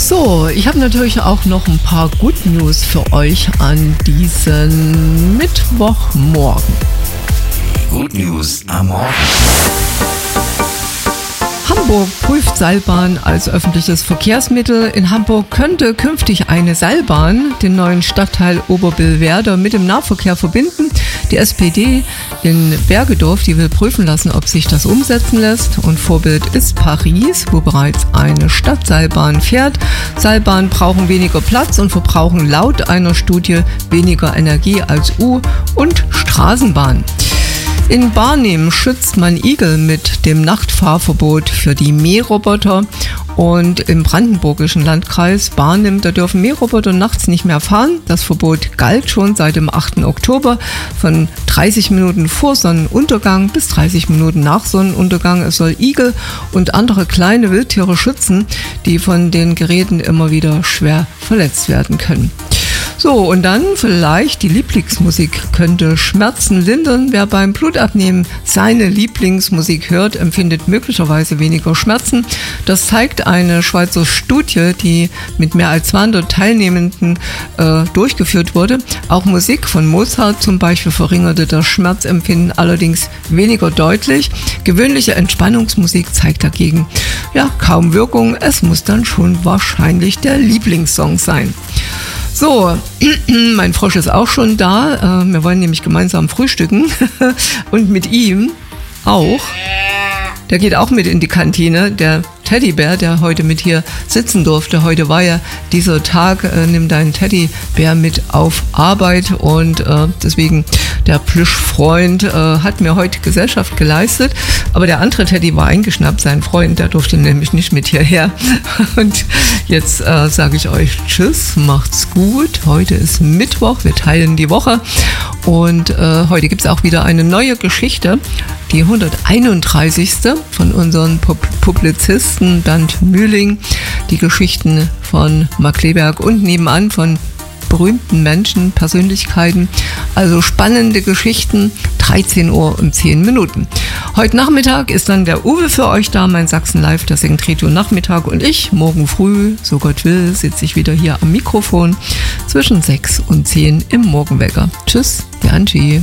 So, ich habe natürlich auch noch ein paar Good News für euch an diesem Mittwochmorgen. Good News am Morgen. Hamburg prüft Seilbahn als öffentliches Verkehrsmittel. In Hamburg könnte künftig eine Seilbahn den neuen Stadtteil Oberbillwerder mit dem Nahverkehr verbinden. Die SPD in Bergedorf, die will prüfen lassen, ob sich das umsetzen lässt. Und Vorbild ist Paris, wo bereits eine Stadtseilbahn fährt. Seilbahnen brauchen weniger Platz und verbrauchen laut einer Studie weniger Energie als U- und Straßenbahn. In Barnim schützt man Igel mit dem Nachtfahrverbot für die Mähroboter. Und im brandenburgischen Landkreis Barnim, da dürfen Mähroboter nachts nicht mehr fahren. Das Verbot galt schon seit dem 8. Oktober von 30 Minuten vor Sonnenuntergang bis 30 Minuten nach Sonnenuntergang. Es soll Igel und andere kleine Wildtiere schützen, die von den Geräten immer wieder schwer verletzt werden können. So, und dann vielleicht die Lieblingsmusik könnte Schmerzen lindern. Wer beim Blutabnehmen seine Lieblingsmusik hört, empfindet möglicherweise weniger Schmerzen. Das zeigt eine Schweizer Studie, die mit mehr als 200 Teilnehmenden durchgeführt wurde. Auch Musik von Mozart zum Beispiel verringerte das Schmerzempfinden, allerdings weniger deutlich. Gewöhnliche Entspannungsmusik zeigt dagegen kaum Wirkung. Es muss dann schon wahrscheinlich der Lieblingssong sein. So, mein Frosch ist auch schon da. Wir wollen nämlich gemeinsam frühstücken und mit ihm auch. Der geht auch mit in die Kantine, der Teddybär, der heute mit hier sitzen durfte. Heute war ja dieser Tag, nimm deinen Teddybär mit auf Arbeit und deswegen der Plüschfreund hat mir heute Gesellschaft geleistet. Aber der andere Teddy war eingeschnappt, sein Freund, der durfte nämlich nicht mit hierher. Und jetzt sage ich euch Tschüss, macht's gut. Heute ist Mittwoch, wir teilen die Woche und heute gibt es auch wieder eine neue Geschichte, die 131. von unseren Publizisten Bernd Mühling, die Geschichten von Marc Kleberg und nebenan von berühmten Menschen, Persönlichkeiten, also spannende Geschichten, 13 Uhr und 10 Minuten. Heute Nachmittag ist dann der Uwe für euch da, mein Sachsen Live, der singt Trio Nachmittag und ich, morgen früh, so Gott will, sitze ich wieder hier am Mikrofon zwischen 6 und 10 im Morgenwecker. Tschüss, die Angie.